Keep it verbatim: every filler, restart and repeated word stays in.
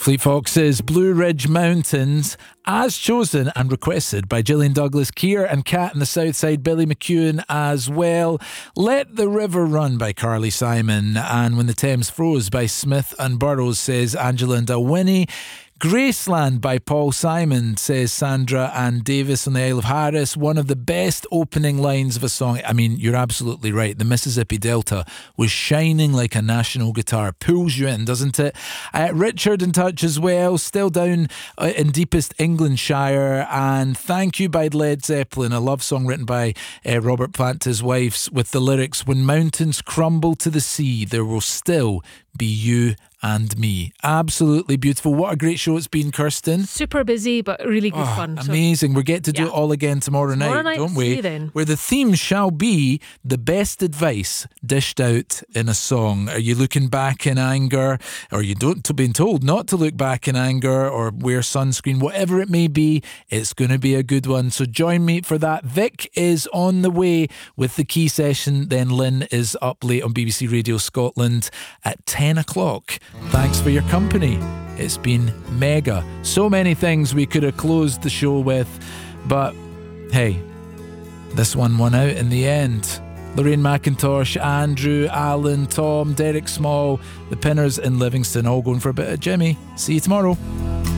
Fleet Foxes' Blue Ridge Mountains, as chosen and requested by Gillian Douglas, Keir and Cat in the Southside, Billy McEwen as well. Let the River Run by Carly Simon, and When the Thames Froze by Smith and Burrows, says Angela and Dalwhinnie. Graceland by Paul Simon, says Sandra and Davis on the Isle of Harris. One of the best opening lines of a song. I mean, you're absolutely right. The Mississippi Delta was shining like a national guitar. Pulls you in, doesn't it? Uh, Richard in touch as well, still down uh, in deepest Englandshire. And Thank You by Led Zeppelin, a love song written by uh, Robert Plant to his wife, with the lyrics, when mountains crumble to the sea, there will still be you and me. Absolutely beautiful. What a great show it's been, Kirsten. Super busy, but really good oh, fun. Amazing. So, we get to do yeah. it all again tomorrow, tomorrow night, night, don't we? See you then. Where the theme shall be the best advice dished out in a song. Are you looking back in anger? Or you don't to being told not to look back in anger, or wear sunscreen? Whatever it may be, it's going to be a good one. So join me for that. Vic is on the way with the key session. Then Lynn is up late on B B C Radio Scotland at ten o'clock. Thanks for your company. It's been mega. So many things we could have closed the show with, but hey, this one won out in the end. Lorraine McIntosh, Andrew, Alan, Tom, Derek Small, the Pinners in Livingston, all going for a bit of Jimmy. See you tomorrow.